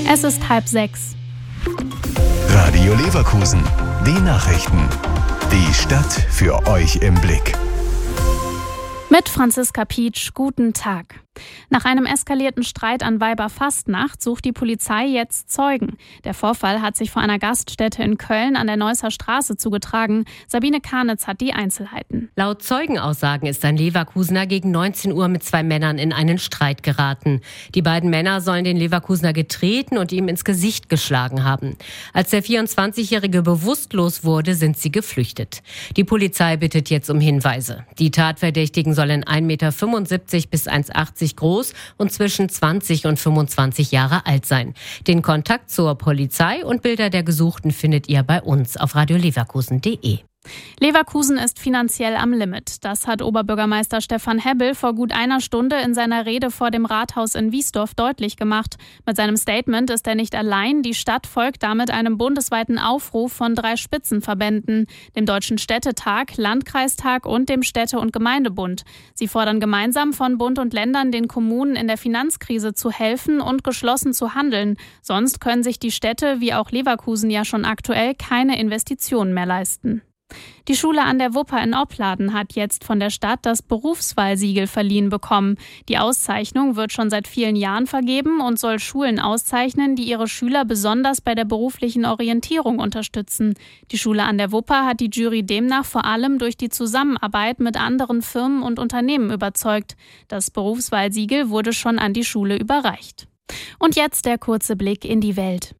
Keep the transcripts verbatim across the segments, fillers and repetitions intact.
Es ist halb sechs. Radio Leverkusen, die Nachrichten. Die Stadt für euch im Blick. Mit Franziska Pietsch, guten Tag. Nach einem eskalierten Streit an Weiberfastnacht sucht die Polizei jetzt Zeugen. Der Vorfall hat sich vor einer Gaststätte in Köln an der Neusser Straße zugetragen. Sabine Karnitz hat die Einzelheiten. Laut Zeugenaussagen ist ein Leverkusener gegen neunzehn Uhr mit zwei Männern in einen Streit geraten. Die beiden Männer sollen den Leverkusener getreten und ihm ins Gesicht geschlagen haben. Als der vierundzwanzigjährige bewusstlos wurde, sind sie geflüchtet. Die Polizei bittet jetzt um Hinweise. Die Tatverdächtigen sollen ein Meter fünfundsiebzig bis eins Komma achtzig groß und zwischen zwanzig und fünfundzwanzig Jahre alt sein. Den Kontakt zur Polizei und Bilder der Gesuchten findet ihr bei uns auf radio leverkusen punkt de. Leverkusen ist finanziell am Limit. Das hat Oberbürgermeister Stefan Hebbel vor gut einer Stunde in seiner Rede vor dem Rathaus in Wiesdorf deutlich gemacht. Mit seinem Statement ist er nicht allein. Die Stadt folgt damit einem bundesweiten Aufruf von drei Spitzenverbänden, dem Deutschen Städtetag, Landkreistag und dem Städte- und Gemeindebund. Sie fordern gemeinsam von Bund und Ländern, den Kommunen in der Finanzkrise zu helfen und geschlossen zu handeln. Sonst können sich die Städte, wie auch Leverkusen ja schon aktuell, keine Investitionen mehr leisten. Die Schule an der Wupper in Opladen hat jetzt von der Stadt das Berufswahlsiegel verliehen bekommen. Die Auszeichnung wird schon seit vielen Jahren vergeben und soll Schulen auszeichnen, die ihre Schüler besonders bei der beruflichen Orientierung unterstützen. Die Schule an der Wupper hat die Jury demnach vor allem durch die Zusammenarbeit mit anderen Firmen und Unternehmen überzeugt. Das Berufswahlsiegel wurde schon an die Schule überreicht. Und jetzt der kurze Blick in die Welt.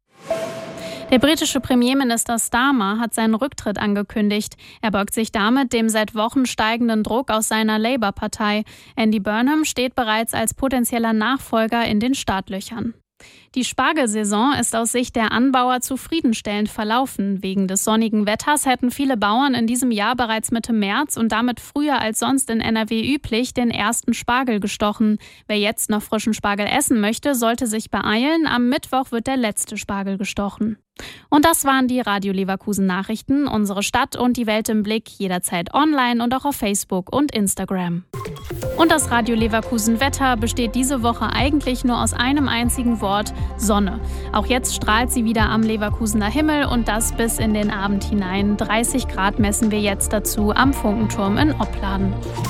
Der britische Premierminister Starmer hat seinen Rücktritt angekündigt. Er beugt sich damit dem seit Wochen steigenden Druck aus seiner Labour-Partei. Andy Burnham steht bereits als potenzieller Nachfolger in den Startlöchern. Die Spargelsaison ist aus Sicht der Anbauer zufriedenstellend verlaufen. Wegen des sonnigen Wetters hätten viele Bauern in diesem Jahr bereits Mitte März und damit früher als sonst in N R W üblich den ersten Spargel gestochen. Wer jetzt noch frischen Spargel essen möchte, sollte sich beeilen. Am Mittwoch wird der letzte Spargel gestochen. Und das waren die Radio Leverkusen Nachrichten. Unsere Stadt und die Welt im Blick, jederzeit online und auch auf Facebook und Instagram. Und das Radio Leverkusen Wetter besteht diese Woche eigentlich nur aus einem einzigen Wort: Sonne. Auch jetzt strahlt sie wieder am Leverkusener Himmel und das bis in den Abend hinein. dreißig Grad messen wir jetzt dazu am Funkenturm in Opladen.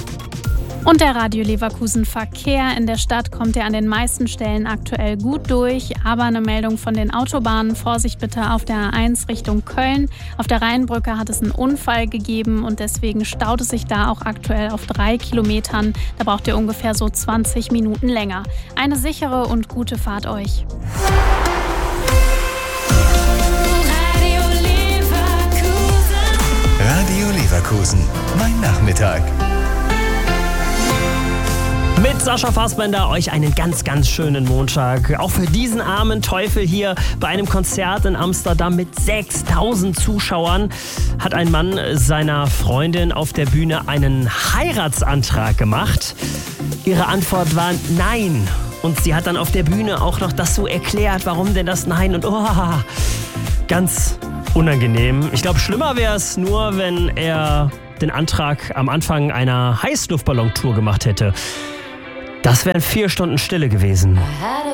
Und der Radio Leverkusen Verkehr in der Stadt kommt ja an den meisten Stellen aktuell gut durch. Aber eine Meldung von den Autobahnen: Vorsicht bitte auf der A eins Richtung Köln. Auf der Rheinbrücke hat es einen Unfall gegeben und deswegen staut es sich da auch aktuell auf drei Kilometern. Da braucht ihr ungefähr so zwanzig Minuten länger. Eine sichere und gute Fahrt euch. Radio Leverkusen. Radio Leverkusen. Mein Nachmittag. Mit Sascha Fassbender euch einen ganz, ganz schönen Montag. Auch für diesen armen Teufel hier bei einem Konzert in Amsterdam mit sechstausend Zuschauern hat ein Mann seiner Freundin auf der Bühne einen Heiratsantrag gemacht. Ihre Antwort war Nein. Und sie hat dann auf der Bühne auch noch das so erklärt, warum denn das Nein. Und oh, ganz unangenehm. Ich glaube, schlimmer wäre es nur, wenn er den Antrag am Anfang einer Heißluftballontour gemacht hätte. Das wären vier Stunden Stille gewesen.